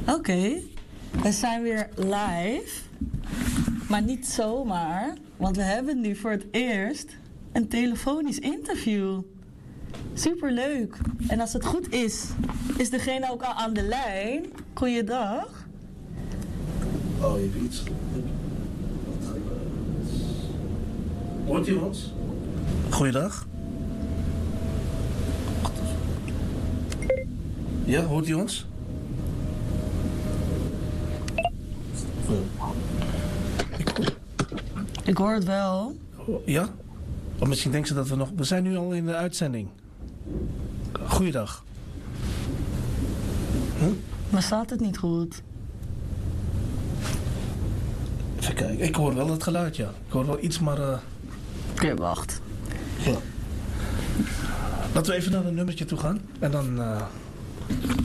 Oké, we zijn weer live. Maar niet zomaar, want we hebben nu voor het eerst een telefonisch interview. Superleuk. En als het goed is degene ook al aan de lijn. Goeiedag. Oh, even iets. Hoort u ons? Goeiedag. Ja, hoort u ons? Ik hoor het wel. Ja? Of misschien denkt ze dat we nog... We zijn nu al in de uitzending. Goeiedag. Maar staat het niet goed? Even kijken. Ik hoor wel het geluid, ja. Ik hoor wel iets, maar... Oké, wacht. Ja. Laten we even naar een nummertje toe gaan. En dan